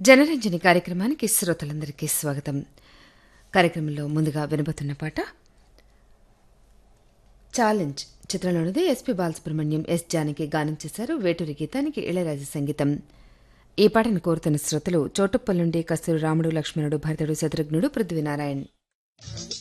జనరంజని కార్యక్రమానికి శ్రోతలందరికీ స్వాగతం. కార్యక్రమంలో ముందుగా వినబోతున్న పాట challenge చిత్రంలోనిది. SP Balasubrahmanyam, yes Janaki గానం చేశారు. వేటూరి గీతానికి ఇళయరాజా సంగీతం. ఈ పాటను కోరుతున్న శ్రోతలు చోటుప్పల్ నుండి కస్తూరి రాముడు, లక్ష్మణుడు, భరతుడు, శత్రుఘ్నుడు, పృథ్వీనారాయణ్.